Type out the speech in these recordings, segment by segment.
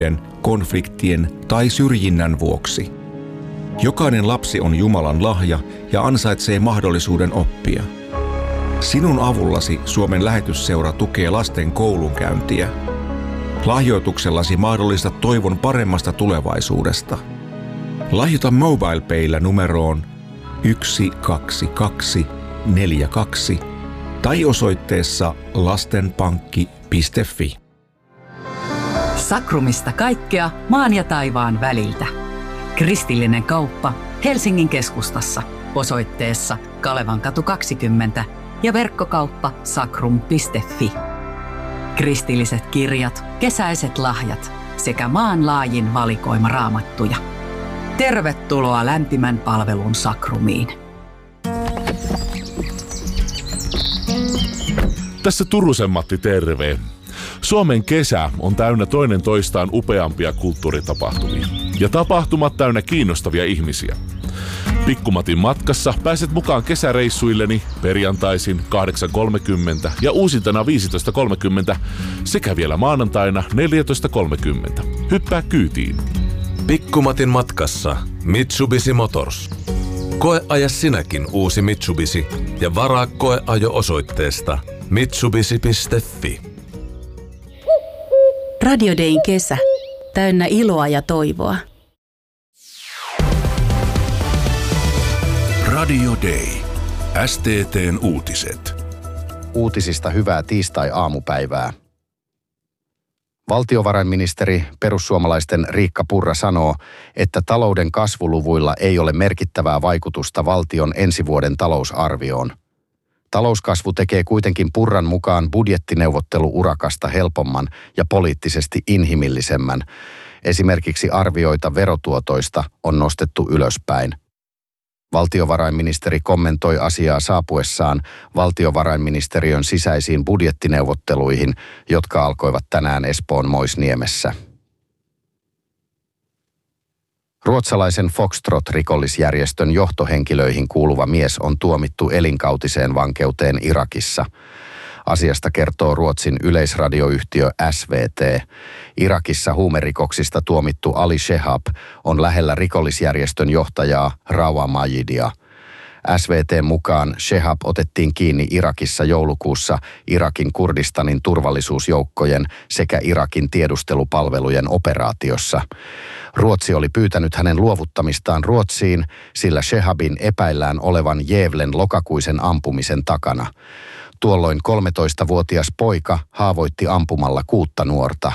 konfliktien tai syrjinnän vuoksi. Jokainen lapsi on Jumalan lahja ja ansaitsee mahdollisuuden oppia. Sinun avullasi Suomen lähetysseura tukee lasten koulunkäyntiä. Lahjoituksellasi mahdollistat toivon paremmasta tulevaisuudesta. Lahjoita MobilePayllä numeroon 12242 tai osoitteessa lastenpankki.fi. Sakrumista kaikkea maan ja taivaan väliltä. Kristillinen kauppa Helsingin keskustassa osoitteessa Kalevankatu 20 ja verkkokauppa sakrum.fi. Kristilliset kirjat, kesäiset lahjat sekä maanlaajin valikoima raamattuja. Tervetuloa lämpimän palvelun Sakrumiin. Tässä Turusen Matti, terve. Suomen kesä on täynnä toinen toistaan upeampia kulttuuritapahtumia. Ja tapahtumat täynnä kiinnostavia ihmisiä. Pikkumatin matkassa pääset mukaan kesäreissuilleni perjantaisin 8.30 ja uusintana 15.30 sekä vielä maanantaina 14.30. Hyppää kyytiin. Pikkumatin matkassa Mitsubishi Motors. Koeaja sinäkin uusi Mitsubishi ja varaa koeajo osoitteesta mitsubishi.fi. Radio Dayn kesä. Täynnä iloa ja toivoa. Radio Day. STT:n uutiset. Uutisista hyvää tiistai-aamupäivää. Valtiovarainministeri perussuomalaisten Riikka Purra sanoo, että talouden kasvuluvuilla ei ole merkittävää vaikutusta valtion ensi vuoden talousarvioon. Talouskasvu tekee kuitenkin Purran mukaan budjettineuvotteluurakasta helpomman ja poliittisesti inhimillisemmän. Esimerkiksi arvioita verotuotoista on nostettu ylöspäin. Valtiovarainministeri kommentoi asiaa saapuessaan valtiovarainministeriön sisäisiin budjettineuvotteluihin, jotka alkoivat tänään Espoon Moisniemessä. Ruotsalaisen Foxtrot-rikollisjärjestön johtohenkilöihin kuuluva mies on tuomittu elinkautiseen vankeuteen Irakissa. Asiasta kertoo Ruotsin yleisradioyhtiö SVT. Irakissa huumerikoksista tuomittu Ali Shehab on lähellä rikollisjärjestön johtajaa Rawa Majidia. SVT mukaan Shehab otettiin kiinni Irakissa joulukuussa Irakin Kurdistanin turvallisuusjoukkojen sekä Irakin tiedustelupalvelujen operaatiossa. Ruotsi oli pyytänyt hänen luovuttamistaan Ruotsiin, sillä Shehabin epäillään olevan Gävlen lokakuisen ampumisen takana. Tuolloin 13-vuotias poika haavoitti ampumalla 6 nuorta.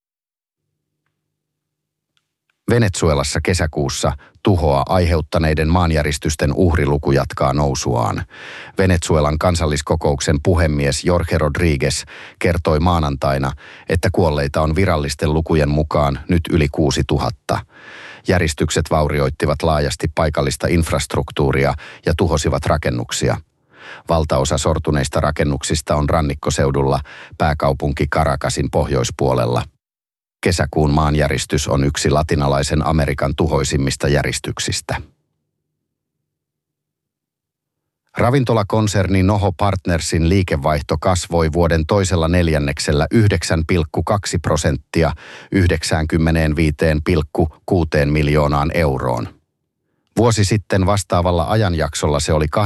Venezuelassa kesäkuussa tuhoa aiheuttaneiden maanjäristysten uhriluku jatkaa nousuaan. Venezuelan kansalliskokouksen puhemies Jorge Rodriguez kertoi maanantaina, että kuolleita on virallisten lukujen mukaan nyt yli 6000. Järistykset vaurioittivat laajasti paikallista infrastruktuuria ja tuhosivat rakennuksia. Valtaosa sortuneista rakennuksista on rannikkoseudulla pääkaupunki Caracasin pohjoispuolella. Kesäkuun maanjäristys on yksi latinalaisen Amerikan tuhoisimmista järistyksistä. Ravintolakonserni Noho Partnersin liikevaihto kasvoi vuoden toisella neljänneksellä 9,2% 95,6 miljoonaan euroon. Vuosi sitten vastaavalla ajanjaksolla se oli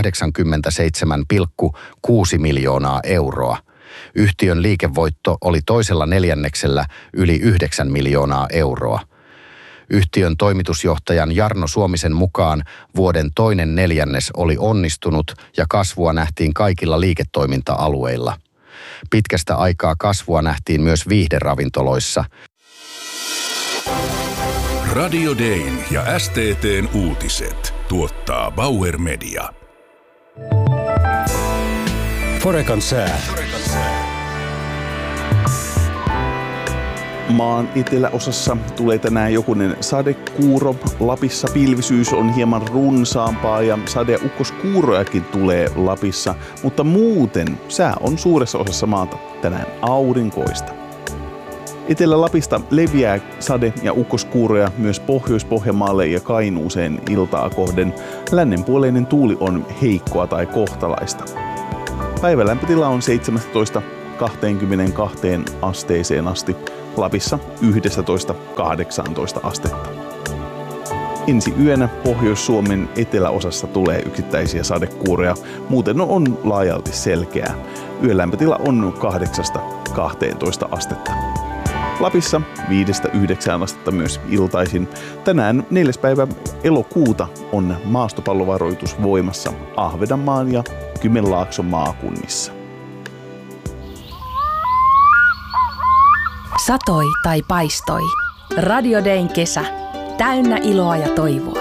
87,6 miljoonaa euroa. Yhtiön liikevoitto oli toisella neljänneksellä yli 9 miljoonaa euroa. Yhtiön toimitusjohtajan Jarno Suomisen mukaan vuoden toinen neljännes oli onnistunut ja kasvua nähtiin kaikilla liiketoiminta-alueilla. Pitkästä aikaa kasvua nähtiin myös viihderavintoloissa. Radio Dayn ja STT:n uutiset tuottaa Bauer Media. Forekan sää. Maan eteläosassa tulee tänään jokunen sadekuuro. Lapissa pilvisyys on hieman runsaampaa ja sade- ja ukkoskuurojakin tulee Lapissa, mutta muuten sää on suuressa osassa maata tänään aurinkoista. Etelä-Lapista leviää sade- ja ukkoskuuroja myös Pohjois-Pohjanmaalle ja Kainuuseen iltaa kohden. Lännenpuoleinen tuuli on heikkoa tai kohtalaista. Päivälämpötila on 17-22 asteeseen asti. Lapissa 11-18 astetta. Ensi yönä Pohjois-Suomen eteläosassa tulee yksittäisiä sadekuuroja, muuten on laajalti selkeää. Yölämpötila on 8-12 astetta. Lapissa 5-9 astetta myös iltaisin. Tänään 4. päivä elokuuta on maastopallovaroitus voimassa Ahvenanmaan ja Kymenlaakson maakunnissa. Satoi tai paistoi. Radio Dayn kesä. Täynnä iloa ja toivoa.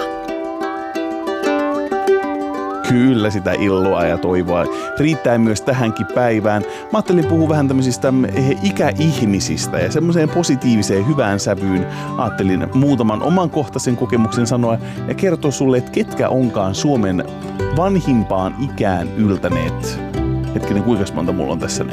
Kyllä sitä iloa ja toivoa riittää myös tähänkin päivään. Mä ajattelin puhua vähän tämmöisistä ikäihmisistä ja semmoiseen positiiviseen hyvään sävyyn. Ajattelin muutaman omankohtaisen kokemuksen sanoa ja kertoa sulle, että ketkä onkaan Suomen vanhimpaan ikään yltäneet. Hetkinen, kuinka monta mulla on tässä?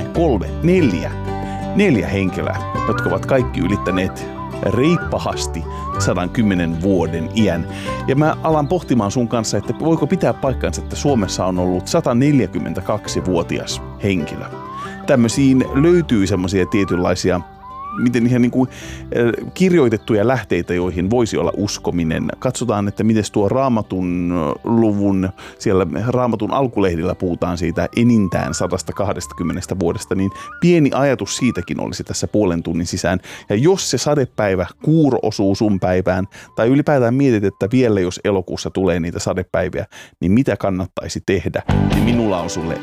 4 henkilöä, jotka ovat kaikki ylittäneet reippahasti 110 vuoden iän. Ja mä alan pohtimaan sun kanssa, että voiko pitää paikkansa, että Suomessa on ollut 142-vuotias henkilö. Tämmöisiin löytyy semmoisia tietynlaisia miten ihan niin kuin kirjoitettuja lähteitä, joihin voisi olla uskominen. Katsotaan, että miten tuo Raamatun luvun, siellä Raamatun alkulehdillä puhutaan siitä enintään 120 vuodesta, niin pieni ajatus siitäkin olisi tässä puolen tunnin sisään. Ja jos se sadepäivä kuuro osuu sun päivään, tai ylipäätään mietit, että vielä jos elokuussa tulee niitä sadepäiviä, niin mitä kannattaisi tehdä, niin minulla on sulle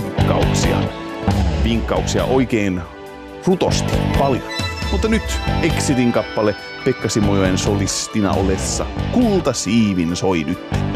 vinkkauksia oikein rutosti, paljon. Mutta nyt Exitin kappale Pekka Simojoen solistina olessa. Kultasiivin soi nyt.